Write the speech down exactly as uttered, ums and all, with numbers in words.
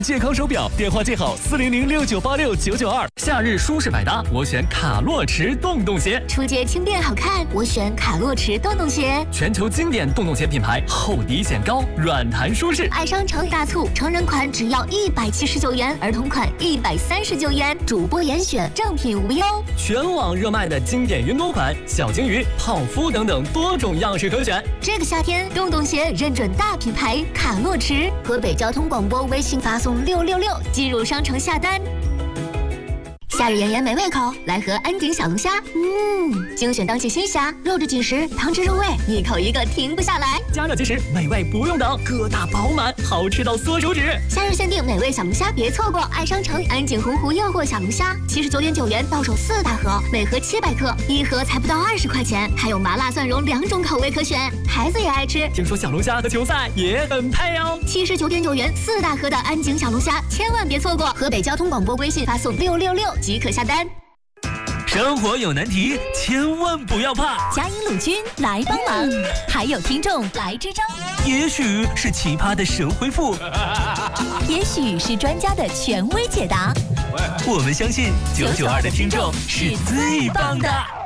健康手表电话记好四零零六九八六九九二。夏日舒适百搭，我选卡洛驰洞洞鞋。 出街轻便好看，我选卡洛驰洞洞鞋。 全球经典洞洞鞋品牌，厚底显高，软弹舒适。 爱商城大促，成人款只要一百七十九元，儿童款一百三十九元，主播严选，正品无忧。 全网热卖的经典云朵款、小金鱼、泡芙等等多种样式可选。 这个夏天，洞洞鞋认准大品牌卡洛驰。河北交通广播微信发送六六六进入商城下单。夏日炎炎没胃口，来盒安井小龙虾。嗯，精选当季新虾，肉质紧实，汤汁入味，一口一个停不下来。 加热即食，美味不用等，个大饱满，好吃到缩手指。 夏日限定美味小龙虾，别错过！爱商城安井洪湖诱惑小龙虾，七十九点九元到手四大盒，每盒七百克，一盒才不到二十块钱，还有麻辣蒜蓉两种口味可选，孩子也爱吃。 听说小龙虾和球赛也很配哦。 七十九点九元四大盒的安井小龙虾，千万别错过！河北交通广播微信发送六六六即可下单。 生活有难题，千万不要怕， 嘉音鲁军来帮忙，嗯、还有听众来支招。 也许是奇葩的神回复， 也许是专家的权威解答。 我们相信九九二的听众是最棒的。